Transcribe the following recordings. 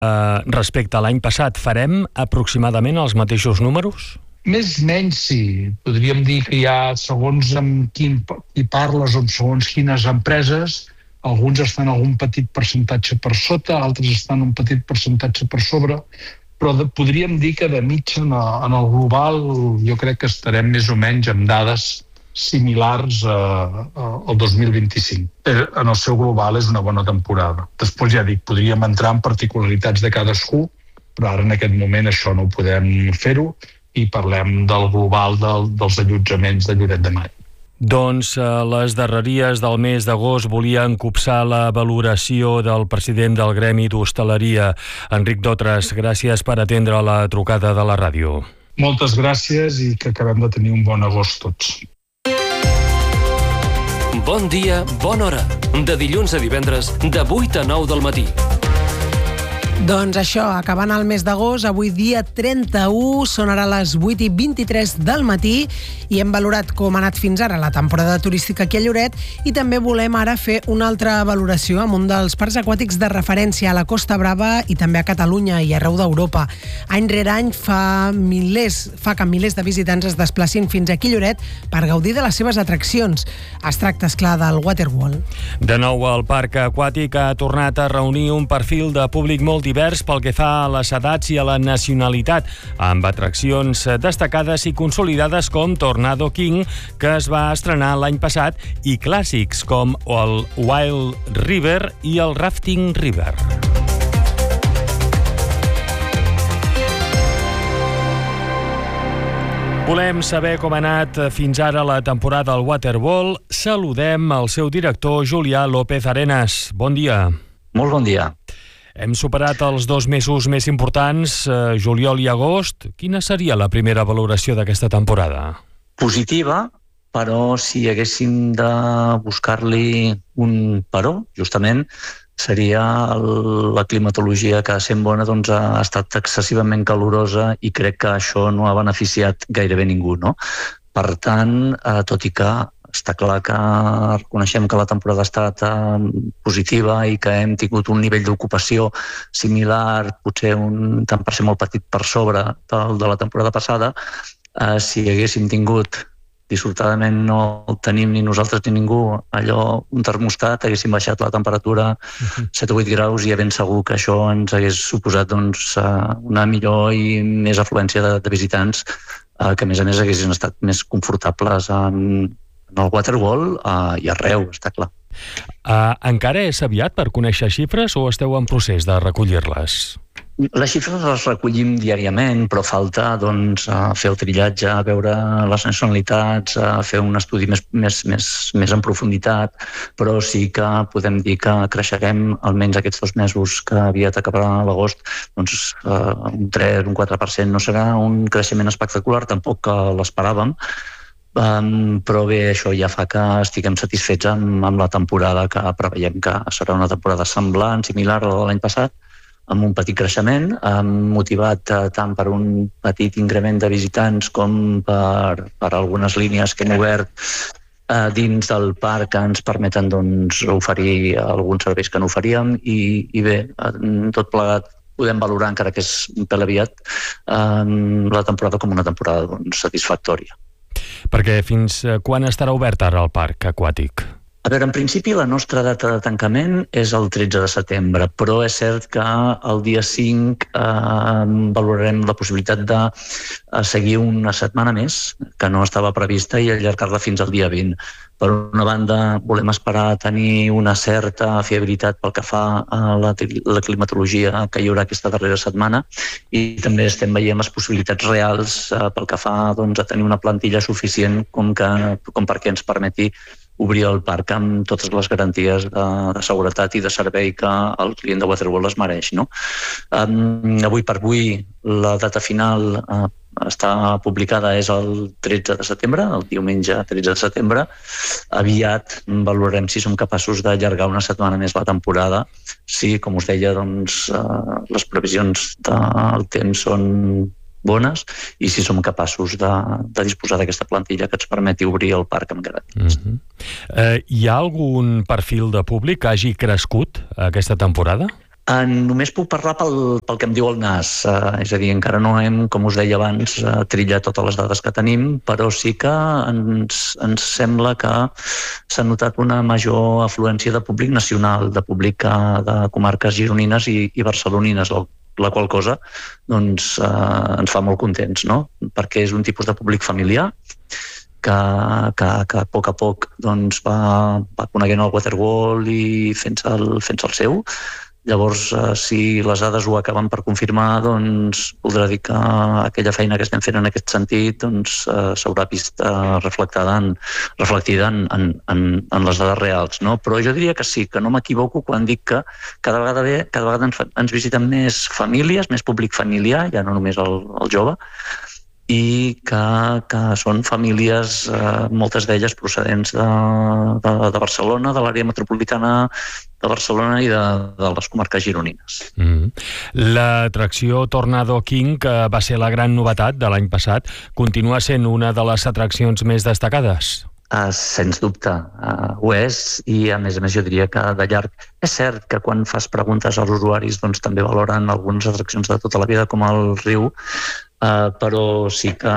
respecte a l'any passat, farem aproximadament els mateixos números? Més o menys sí. Podríem dir que hi ha, segons amb qui parles o segons quines empreses, alguns estan algun petit percentatge per sota, altres estan un petit percentatge per sobre, però podríem dir que de mitja en el global jo crec que estarem més o menys amb dades similars al 2025. En el seu global és una bona temporada. Després ja dic, podríem entrar en particularitats de cadascú, però ara en aquest moment això no ho podem fer-ho i parlem del global dels allotjaments de Lloret de Mar. Doncs les darreries del mes d'agost volien copsar la valoració del president del Gremi d'Hostaleria, Enric Dotres. Gràcies per atendre la trucada de la ràdio. Moltes gràcies i que acabem de tenir un bon agost tots. Bon dia, bona hora. De dilluns a divendres, de 8 a 9 del matí. Doncs això, acabant el mes d'agost, avui dia 31, són ara les 8:23 del matí i hem valorat com ha anat fins ara la temporada turística aquí a Lloret i també volem ara fer una altra valoració amb un dels parcs aquàtics de referència a la Costa Brava i també a Catalunya i arreu d'Europa. Any rere any fa que milers de visitants es desplacin fins aquí a Lloret per gaudir de les seves atraccions. Es tracta, esclar, del Waterworld. De nou, el parc aquàtic ha tornat a reunir un perfil de públic molt divers pel que fa a les edats i a la nacionalitat, amb atraccions destacades i consolidades com Tornado King, que es va estrenar l'any passat, i clàssics com el Wild River i el Rafting River. Volem saber com ha anat fins ara la temporada al Waterworld. Saludem el seu director, Julià López Arenas. Bon dia. Molt bon dia. Hem superat els 2 mesos més importants, juliol i agost. Quina seria la primera valoració d'aquesta temporada? Positiva, però si haguéssim de buscar-li un però, justament, seria la climatologia que sent bona ha estat excessivament calorosa i crec que això no ha beneficiat gairebé ningú, no? Per tant, tot i que està clar que reconeixem que la temporada ha estat positiva i que hem tingut un nivell d'ocupació similar, potser un tant per ser molt petit per sobre del de la temporada passada, si haguéssim tingut, dissortadament no el tenim ni nosaltres ni ningú, allò, un termostat, haguéssim baixat la temperatura 7 o 8 graus i ben segur que això ens hagués suposat una millor i més afluència de visitants que a més haguessin estat més confortables en el Waterworld i arreu, està clar. Encara és aviat per conèixer xifres o esteu en procés de recollir-les? Les xifres les recollim diàriament, però falta fer el trillatge, veure les nacionalitats, fer un estudi més en profunditat, però sí que podem dir que creixerem almenys aquests 2 mesos que aviat acabarà l'agost, un 3, un 4%. No serà un creixement espectacular, tampoc que l'esperàvem, però bé, això ja fa que estiguem satisfets amb la temporada, que preveiem que serà una temporada semblant, similar a la de l'any passat, amb un petit creixement, motivat tant per un petit increment de visitants com per algunes línies que hem obert dins del parc que ens permeten oferir alguns serveis que no oferíem i bé, tot plegat podem valorar, encara que és un pèl aviat, la temporada com una temporada satisfactòria. Perquè fins quan estarà obert ara el parc aquàtic? A veure, en principi la nostra data de tancament és el 13 de setembre, però és cert que el dia 5 valorarem la possibilitat de seguir una setmana més, que no estava prevista, i allargar-la fins al dia 20. Per una banda, volem esperar a tenir una certa fiabilitat pel que fa a la climatologia que hi haurà aquesta darrera setmana i també estem veient les possibilitats reals pel que fa a tenir una plantilla suficient com perquè ens permeti obrir el parc amb totes les garanties de seguretat i de servei que el client de Waterworld es mereix, no? Avui per avui la data final està publicada, és el 13 de setembre, el diumenge 13 de setembre. Aviat valorarem si som capaços d'allargar una setmana més la temporada. Si, com us deia, les previsions del temps són bones i si som capaços de disposar d'aquesta plantilla que ens permeti obrir el parc amb garanties. Hi ha algun perfil de públic que hagi crescut aquesta temporada? Només puc parlar pel que em diu el nas, és a dir, encara no hem, com us deia abans, trillat totes les dades que tenim, però sí que ens sembla que s'ha notat una major afluència de públic nacional, de públic de comarques gironines i barcelonines, la qual cosa doncs, ens fa molt contents, no? Perquè és un tipus de públic familiar que a poc doncs, va coneguent el waterwall i fent-se el seu. Llavors, si les dades ho acaben per confirmar, doncs voldrà dir que aquella feina que estem fent en aquest sentit doncs, s'haurà vist reflectida en les dades reals. No? Però jo diria que sí, que no m'equivoco quan dic que cada vegada ens visiten més famílies, més públic familiar, ja no només el jove, i que són famílies, moltes d'elles procedents de Barcelona, de l'àrea metropolitana de Barcelona i de les comarques gironines. L'atracció Tornado King, que va ser la gran novetat de l'any passat, continua sent una de les atraccions més destacades? Sens dubte, ho és, i a més jo diria que de llarg. És cert que quan fas preguntes als usuaris doncs, també valoren algunes atraccions de tota la vida, com el riu, però sí que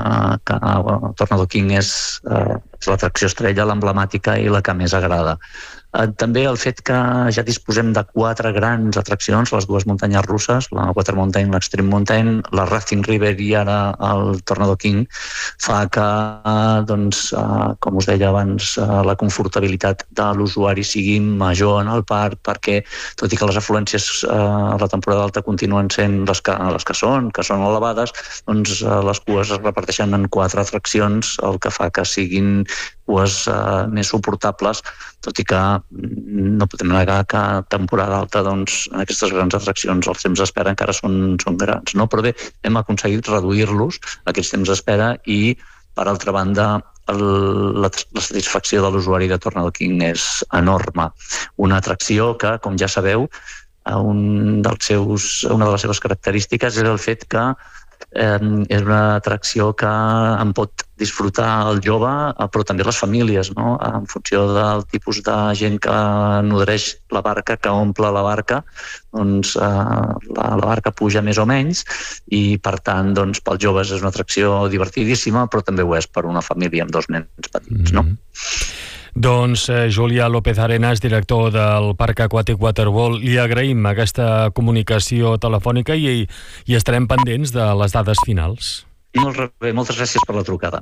Tornado King és l'atracció estrella, l'emblemàtica i la que més agrada. També el fet que ja disposem de 4 grans atraccions, les 2 muntanyes russes, la Water Mountain, l'Extreme Mountain, la Rafting River i ara el Tornado King, fa que, doncs, com us deia abans, la confortabilitat de l'usuari sigui major en el parc, perquè, tot i que les afluències a la temporada alta continuen sent les que són elevades, doncs les cues es reparteixen en 4 atraccions, el que fa que siguin cues més suportables, tot i que no podem negar que a temporada alta doncs, en aquestes grans atraccions els temps d'espera encara són grans, no? Però bé, hem aconseguit reduir-los, aquests temps d'espera, i per altra banda la satisfacció de l'usuari de Tornado King és enorme. Una atracció que, com ja sabeu, una de les seves característiques és el fet que és una atracció que en pot disfrutar el jove, però també les famílies, no? En funció del tipus de gent que nodreix la barca, que omple la barca, doncs la barca puja més o menys i, per tant, doncs, pels joves és una atracció divertidíssima, però també ho és per una família amb 2 nens petits, no? Doncs Julià López Arenas, director del Parc Aquàtic Waterwall, li agraïm aquesta comunicació telefònica i estarem pendents de les dades finals. Molt bé, moltes gràcies per la trucada.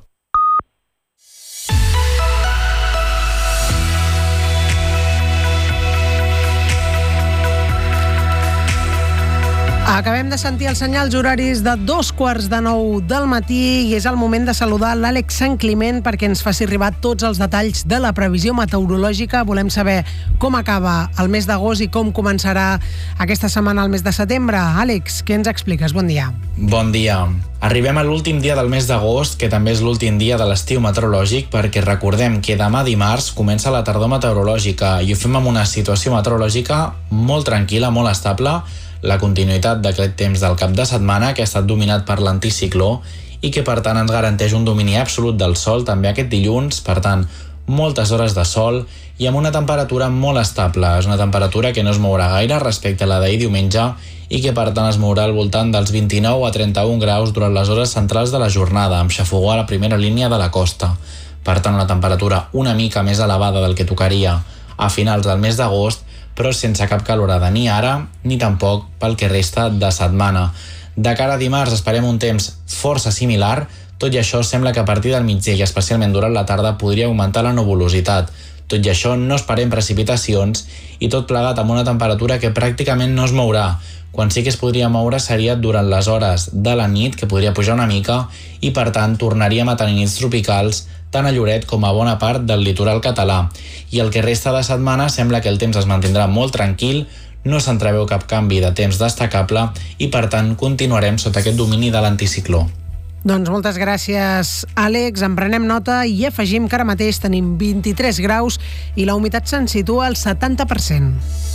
Acabem de sentir els senyals horaris de 8:45 del matí i és el moment de saludar l'Àlex Sant Climent perquè ens faci arribar tots els detalls de la previsió meteorològica. Volem saber com acaba el mes d'agost i com començarà aquesta setmana el mes de setembre. Àlex, què ens expliques? Bon dia. Bon dia. Arribem a l'últim dia del mes d'agost, que també és l'últim dia de l'estiu meteorològic, perquè recordem que demà dimarts comença la tardor meteorològica i ho fem amb una situació meteorològica molt tranquil·la, molt estable, la continuïtat d'aquest temps del cap de setmana que ha estat dominat per l'anticicló i que per tant ens garanteix un domini absolut del sol també aquest dilluns, per tant moltes hores de sol i amb una temperatura molt estable. És una temperatura que no es mourà gaire respecte a la d'ahir diumenge i que per tant es mourà al voltant dels 29 a 31 graus durant les hores centrals de la jornada, amb xafogó a la primera línia de la costa. Per tant, una temperatura una mica més elevada del que tocaria a finals del mes d'agost, però sense cap calorada ni ara ni tampoc pel que resta de setmana. De cara a dimarts esperem un temps força similar, tot i això sembla que a partir del migdia i especialment durant la tarda podria augmentar la nuvolositat. Tot i això no esperem precipitacions i tot plegat amb una temperatura que pràcticament no es mourà. Quan sí que es podria moure seria durant les hores de la nit, que podria pujar una mica, i per tant tornaríem a tenir nits tropicals tant a Lloret com a bona part del litoral català. I el que resta de setmana sembla que el temps es mantindrà molt tranquil, no s'entreveu cap canvi de temps destacable i per tant continuarem sota aquest domini de l'anticicló. Doncs moltes gràcies, Àlex. En prenem nota i afegim que ara mateix tenim 23 graus i la humitat se'n situa al 70%.